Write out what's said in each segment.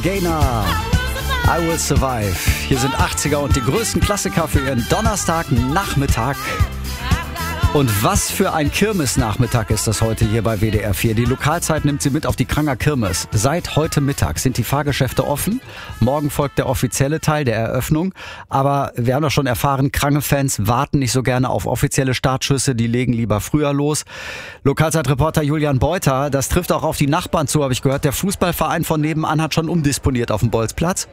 Gaynor. I Will Survive. Hier sind 80er und die größten Klassiker für Ihren Donnerstagnachmittag. Und was für ein Kirmesnachmittag ist das heute hier bei WDR 4. Die Lokalzeit nimmt Sie mit auf die Kranger Kirmes. Seit heute Mittag sind die Fahrgeschäfte offen. Morgen folgt der offizielle Teil der Eröffnung. Aber wir haben doch schon erfahren, Krange-Fans warten nicht so gerne auf offizielle Startschüsse. Die legen lieber früher los. Lokalzeitreporter Julian Beuter, das trifft auch auf die Nachbarn zu, habe ich gehört. Der Fußballverein von nebenan hat schon umdisponiert auf dem Bolzplatz.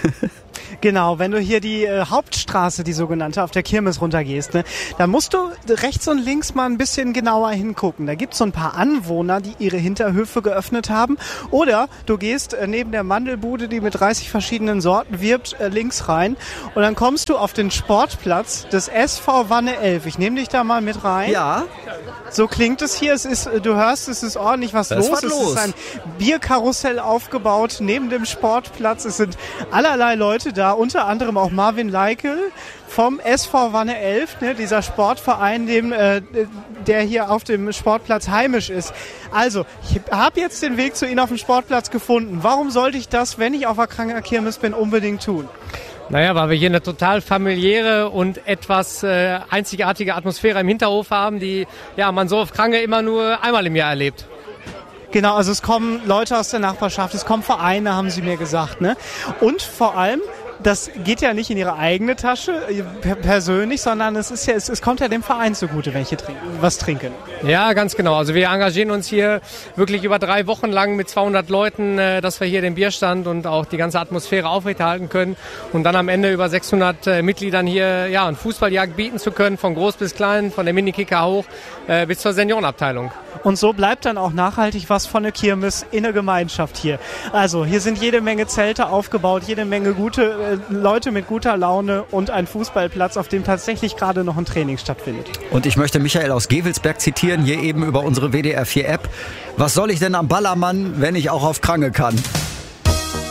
Genau, wenn du hier die Hauptstraße, die sogenannte, auf der Kirmes runtergehst, ne, da musst du rechts und links mal ein bisschen genauer hingucken. Da gibt's so ein paar Anwohner, die ihre Hinterhöfe geöffnet haben. Oder du gehst neben der Mandelbude, die mit 30 verschiedenen Sorten wirbt, links rein. Und dann kommst du auf den Sportplatz des SV Wanne 11. Ich nehme dich da mal mit rein. Ja. So klingt es hier. Du hörst, es ist ordentlich was los. Es ist ein Bierkarussell aufgebaut neben dem Sportplatz. Es sind allerlei Leute da, unter anderem auch Marvin Leikel vom SV Wanne 11, ne, dieser Sportverein, der hier auf dem Sportplatz heimisch ist. Also, ich habe jetzt den Weg zu Ihnen auf dem Sportplatz gefunden. Warum sollte ich das, wenn ich auf der Kranger Kirmes bin, unbedingt tun? Naja, weil wir hier eine total familiäre und etwas einzigartige Atmosphäre im Hinterhof haben, die man so auf Krange immer nur einmal im Jahr erlebt. Genau, also es kommen Leute aus der Nachbarschaft, es kommen Vereine, haben Sie mir gesagt, ne? Und vor allem, das geht ja nicht in Ihre eigene Tasche persönlich, sondern es kommt ja dem Verein zugute, wenn ich hier was trinke. Ja, ganz genau. Also wir engagieren uns hier wirklich über 3 Wochen lang mit 200 Leuten, dass wir hier den Bierstand und auch die ganze Atmosphäre aufrechterhalten können und dann am Ende über 600 Mitgliedern hier einen Fußballjagd bieten zu können, von groß bis klein, von der Minikicker hoch bis zur Seniorenabteilung. Und so bleibt dann auch nachhaltig was von der Kirmes in der Gemeinschaft hier. Also hier sind jede Menge Zelte aufgebaut, jede Menge gute Leute mit guter Laune und ein Fußballplatz, auf dem tatsächlich gerade noch ein Training stattfindet. Und ich möchte Michael aus Gevelsberg zitieren, hier eben über unsere WDR 4 App. Was soll ich denn am Ballermann, wenn ich auch auf Krange kann?